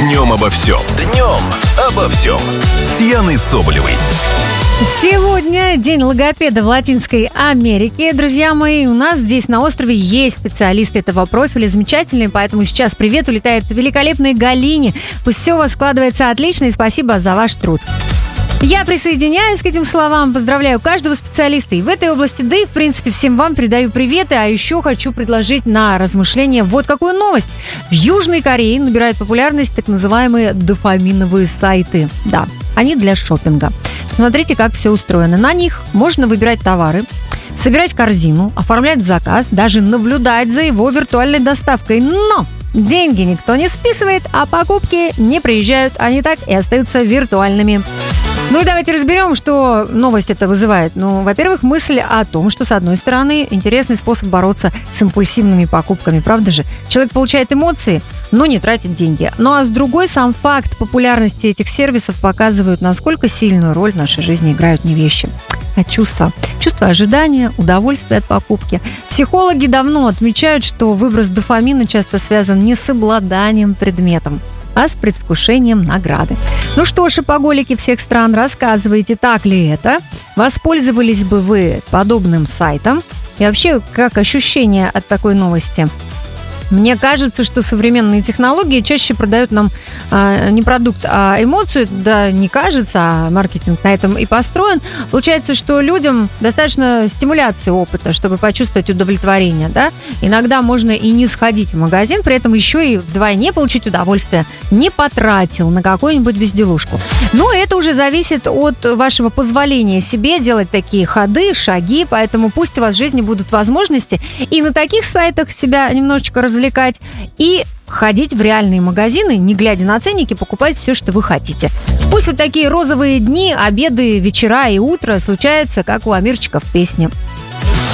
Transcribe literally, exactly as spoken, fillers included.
Днем обо всем. Днем обо всем. С Яной Соболевой. Сегодня день логопеда в Латинской Америке. Друзья мои, у нас здесь на острове есть специалисты этого профиля, замечательные, поэтому сейчас привет улетает великолепной Галине. Пусть все у вас складывается отлично, и спасибо за ваш труд. Я присоединяюсь к этим словам, поздравляю каждого специалиста и в этой области, да и, в принципе, всем вам передаю приветы, а еще хочу предложить на размышление вот какую новость. В Южной Корее набирают популярность так называемые дофаминовые сайты. Да, они для шопинга. Смотрите, как все устроено. На них можно выбирать товары, собирать корзину, оформлять заказ, даже наблюдать за его виртуальной доставкой. Но деньги никто не списывает, а покупки не приезжают, они так и остаются виртуальными. Ну и давайте разберем, что новость это вызывает. Ну, во-первых, мысль о том, что, с одной стороны, интересный способ бороться с импульсивными покупками, правда же? Человек получает эмоции, но не тратит деньги. Ну а с другой, сам факт популярности этих сервисов показывает, насколько сильную роль в нашей жизни играют не вещи, а чувства. Чувство ожидания, удовольствия от покупки. Психологи давно отмечают, что выброс дофамина часто связан не с обладанием предметом, а с предвкушением награды. Ну что, шопоголики всех стран, рассказывайте, так ли это? Воспользовались бы вы подобным сайтом? И вообще, как ощущение от такой новости? Мне кажется, что современные технологии чаще продают нам э, не продукт, а эмоцию. Да, не кажется, а маркетинг на этом и построен. Получается, что людям достаточно стимуляции опыта, чтобы почувствовать удовлетворение. Да? Иногда можно и не сходить в магазин, при этом еще и вдвойне получить удовольствие. Не потратил на какую-нибудь безделушку. Но это уже зависит от вашего позволения себе делать такие ходы, шаги. Поэтому пусть у вас в жизни будут возможности и на таких сайтах себя немножечко развлекать, и ходить в реальные магазины, не глядя на ценники, покупать все, что вы хотите. Пусть вот такие розовые дни, обеды, вечера и утро случаются, как у Амирчика в песне.